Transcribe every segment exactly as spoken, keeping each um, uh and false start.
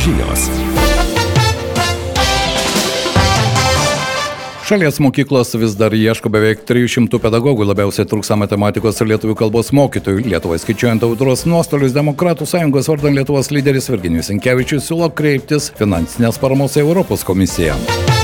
žinios. Šalies mokyklos vis dar ieško beveik trijų šimtų pedagogų, labiausiai trūksta matematikos ir lietuvių kalbos mokytojų. Lietuvai skaičiuojant audros nuostolius, Demokratų sąjungos vardan Lietuvos lyderis Virginijus Sinkevičius siūlo kreiptis finansinės paramos į Europos komisiją.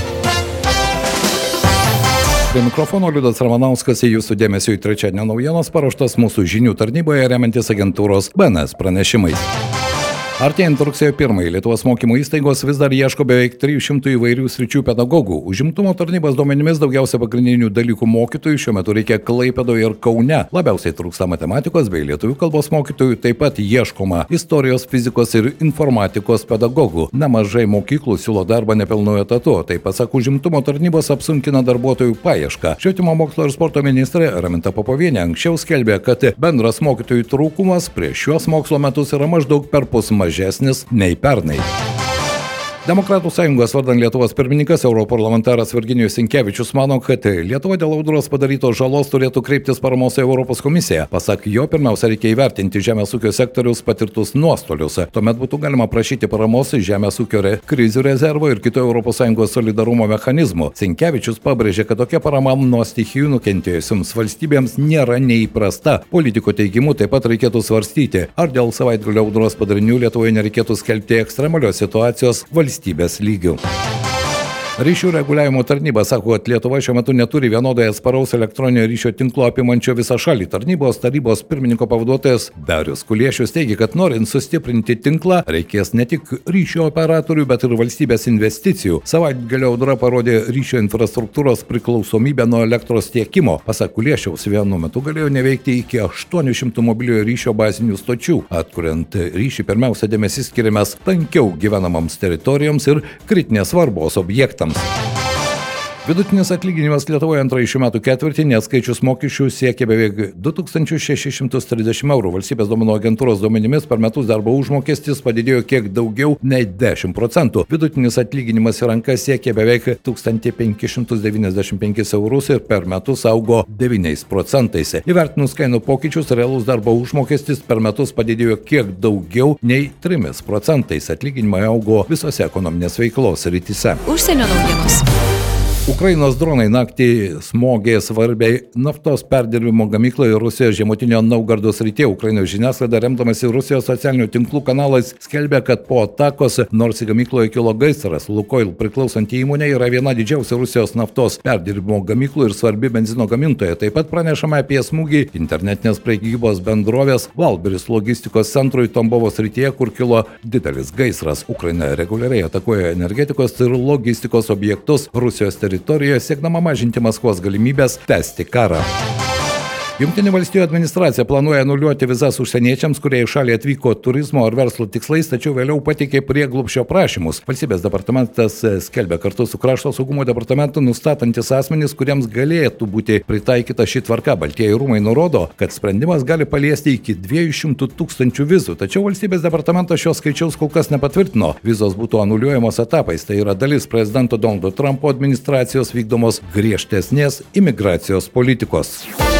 Prie mikrofono Liudas Ramanauskas, į jūsų dėmesio į trečiadienio naujienos paruoštas mūsų žinių tarnyboje remiantis agentūros B N S pranešimais. Artėjant rugsėjo pirmąjį Lietuvos mokymo įstaigos vis dar ieško beveik trijų šimtų įvairių sričių pedagogų. Užimtumo tarnybos duomenimis daugiausia pagrindinių dalykų mokytojų šiuo metu reikia Klaipėdoje ir Kaune. Labiausiai trūksta matematikos bei lietuvių kalbos mokytojų, taip pat ieškoma istorijos, fizikos ir informatikos pedagogų. Nemažai mokyklų siūlo darbą nepilnu etatu, tai pasak užimtumo tarnybos apsunkina darbuotojų paiešką. Švietimo mokslo ir sporto ministrė Raminta Popovienė anksčiau skelbė, kad bendras mokytojų trūkumas prieš šiuos mokslo metus yra maždaug perpus mažesnis nei pernai. Demokratų sąjungos vardan Lietuvos pirmininkas europarlamentaras Virginijus Sinkevičius mano, kad Lietuva dėl audros padarytos žalos turėtų kreiptis paramos į Europos komisiją. Pasak jo, pirmiausia reikia įvertinti žemės ūkio sektoriaus patirtus nuostolius. Tuomet būtų galima prašyti paramos žemės ūkio re, krizių rezervo ir kitų Europos Sąjungos solidarumo mechanizmų. Sinkevičius pabrėžė, kad tokia parama nuo stichijų nukentėjusiams valstybėms nėra neįprasta. Politiko teigimu taip pat reikėtų svarstyti, ar dėl savaitgalio audros padarinių Lietuvoje nereikėtų skelbti ekstremalios situacijos valstybės lygių. Ryšių reguliavimo tarnyba sako, kad Lietuva šiuo metu neturi vienodai atsparaus elektroninio ryšio tinklo apimančio visą šalį. Tarnybos tarybos pirmininko pavaduotojas Darius Kuliešius teigia, kad norint sustiprinti tinklą, reikės ne tik ryšio operatorių, bet ir valstybės investicijų. Savaitgalio audra parodė ryšio infrastruktūros priklausomybę nuo elektros tiekimo. Pasak Kuliešiaus, vienu metu galėjo neveikti iki aštuonių šimtų mobiliojo ryšio bazinių stočių. Atkuriant ryšį, pirmiausia dėmesys skiriamas tankiau gyvenamams teritorijoms ir kritinės svarbos objektams. Vidutinis atlyginimas Lietuvoje antrąjį šių metų ketvirtį neatskaičius mokesčių siekia beveik du tūkstančius šešis šimtus trisdešimt eurų. Valstybės duomenų agentūros duomenimis per metus darbo užmokestis padidėjo kiek daugiau nei dešimt procentų. Vidutinis atlyginimas į rankas siekia beveik tūkstantį penkis šimtus devyniasdešimt penkis eurus ir per metus augo devyniais procentais. Įvertinus kainų pokyčius, realus darbo užmokestis per metus padidėjo kiek daugiau nei trimis procentais. Atlyginimai augo visose ekonominės veiklos srityse. Užsienio naujienos. Ukrainos dronai naktį smogė svarbiai naftos perdirbimo gamykloje Rusijos žemutinio Naugardo srityje. Ukrainos žiniasklaida, remdamasi Rusijos socialinių tinklų kanalais, skelbia, kad po atakos, nors į gamykloje kilo gaisras, Lukoil priklausanti įmonė yra viena didžiausia Rusijos naftos perdirbimo gamyklų ir svarbi benzino gamintoja. Taip pat pranešama apie smūgį internetinės prekybos bendrovės Valberis logistikos centrui Tambovo srityje, kur kilo didelis gaisras. Ukraina reguliariai atakuoja energetikos ir logistikos objektus Rusijos teritorijoje. teritorijoje siekdama mažinti Maskvos galimybės tęsti karą. Jungtinių valstijų administracija planuoja anuliuoti vizas užsieniečiams, kurie į šalį atvyko turizmo ar verslo tikslais, tačiau vėliau pateikė prieglobsčio prašymus. Valstybės departamentas skelbia kartu su Krašto saugumo departamentu nustatantis asmenys, kuriems galėtų būti pritaikyta ši tvarka. Baltieji rūmai nurodo, kad sprendimas gali paliesti iki dviejų šimtų tūkstančių vizų, tačiau valstybės departamentas šios skaičiaus kol kas nepatvirtino. Vizos būtų anuliuojamos etapais, tai yra dalis prezidento Donaldo Trumpo administracijos vykdomos griežtesnės imigracijos politikos.